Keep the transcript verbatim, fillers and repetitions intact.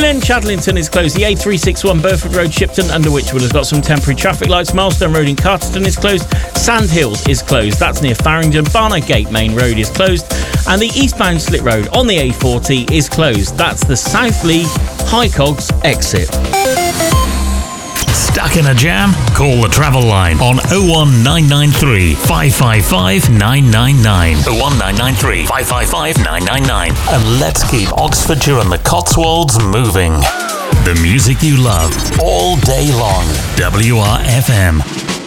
End, Chadlington is closed. The A three sixty-one Burford Road, Shipton, under Wychwood has got some temporary traffic lights. Milestone Road in Carterton is closed. Sandhills is closed. That's near Farringdon. Barnard Gate Main Road is closed. And the eastbound Slit Road on the A forty is closed. That's the Southleigh High Cogs exit. Stuck in a jam? Call the travel line on oh one nine nine three, five five five, nine nine nine. oh one nine nine three, five five five, nine nine nine. And let's keep Oxfordshire and the Cotswolds moving. The music you love all day long. W R F M.